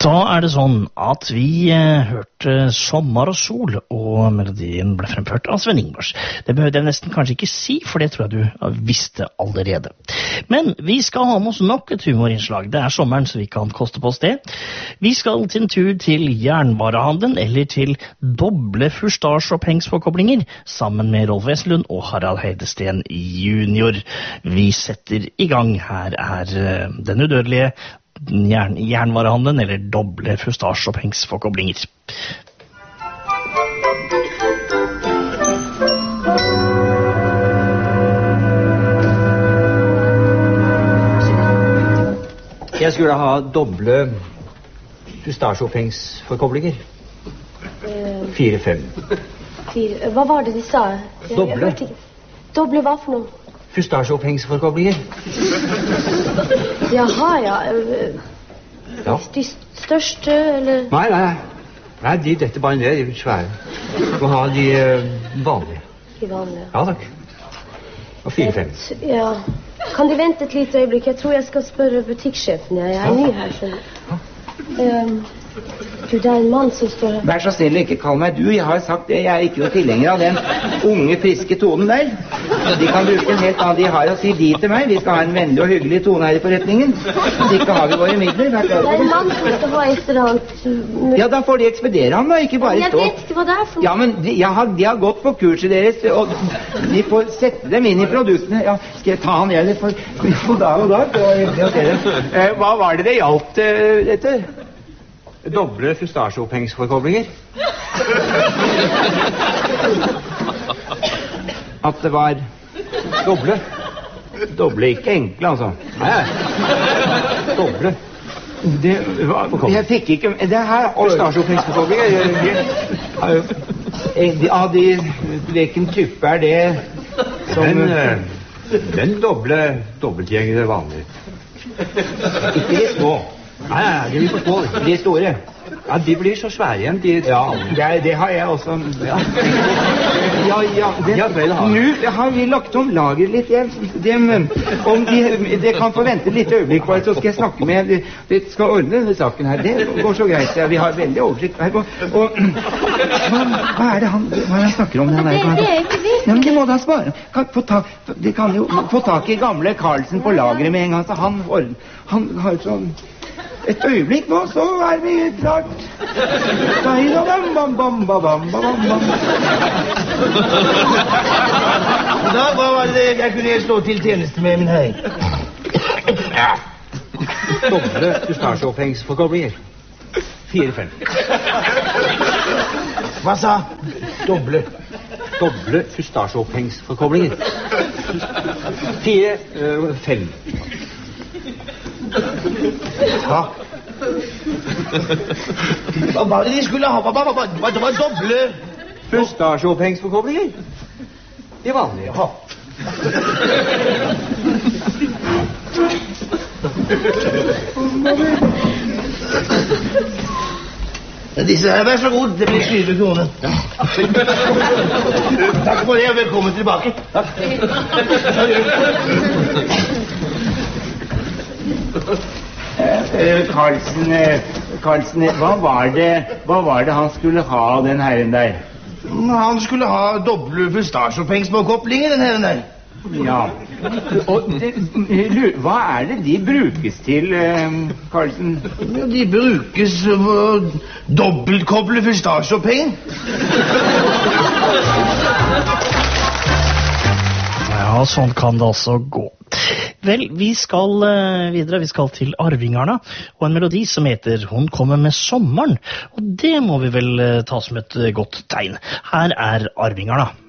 Da det sånn at vi hørte Sommer og sol, og melodien ble fremført av Sven Ingvars. Det behøvde jeg nesten kanskje ikke si, for det tror jeg du visste allerede. Men vi skal ha med oss nok et humorinnslag. Det sommeren, så vi kan koste på oss det. Vi skal til en tur til jernvarehandelen, eller til doble fustasjeopphengsforkoblinger, sammen med Rolf Wesenlund og Harald Heidesten junior. Vi setter i gang. Her Den udødelige jernvarehandelen, eller doble fustasjeopphengsforkoblinger. Jeg skulle ha doble fustasjeopphengsforkoblinger. 4-5. Hva var det de sa? Doble. Doble hva for noe? Fustasjeopphengsforkoblinger. Jaha, ja. Ja. De største, eller? Nei, dette bare ned, de svære. Du må ha de vanlige. De vanlige. Ja, takk. Og 4-5. Ja. Kan de vente et lite øyeblikk? Jeg tror jeg skal spørre butikksjefen. Jeg ny her, skjønner. Du, det en mann som står her. Vær så snill, ikke kall meg du. Jeg har sagt det. Jeg ikke noe tilhenger av den unge, friske tonen der. De kan bruke en helt annen. De har å si de til meg. Vi skal ha en vennlig og hyggelig tone her i forretningen. Hvis ikke har vi våre midler. Det en mann som skal ha et eller annet. Ja, da får de ekspedere han da, ikke bare stå. Jeg vet ikke hva det for. Ja, men de har gått på kurset deres, og de får sette dem inn i produktene. Ja, skal jeg ta han eller for dag og dag? Hva var det gjaldt etter? Doble fustasjeopphengsforkoblinger. At det var Doble. doble, ikke enkle, altså. Nei. Doble. Jeg fikk ikke det her Fustasjeopphengsforkoblinger. av de hvilken type det som Den dobbeltgjengede vanlig. ikke de små. Nei, de blir for små. De store. Ja, de blir så svære igjen. Det har jeg også. Ja, nå har vi lagt om lager litt. Det kan få vente litt øyeblikk, bare så skal jeg snakke med vi skal ordne denne saken her. Det går så greit. Vi har veldig oversikt her. Og hva det han snakker om? Ja, men det må da spare. De kan jo få tak i gamle Karlsen på lageret med en gang, så han har sånn. Et øyeblikk nå, så vi klart. Da, hva var det jeg kunne slå til tjeneste med, min herre? Doble fustasjeopphengsforkoblinger. 4-5. Hva sa? Doble Fustasjeopphengsforkoblinger. 4-5. Ja. Hva var det de skulle ha? Det var doble Fustasjeopphengsforkoblinger. De vanlige. Ja. Disse her, vær så god. Det blir 20 kroner. Takk for det, og velkommen tilbake. Takk. Karlsen, hva var det han skulle ha av den herren der? Han skulle ha doble fustasjeopphengsforkoblinger, den herren der. Ja. Og hva det de brukes til, Karlsen? Ja, de brukes for dobbeltkoble fustasjeoppheng. Ja, sånn kan det altså gå. Vel, vi skal videre, vi skal til Arvingarna, og en melodi som heter Hun kommer med sommeren, og det må vi vel ta som et godt tegn. Her Arvingarna.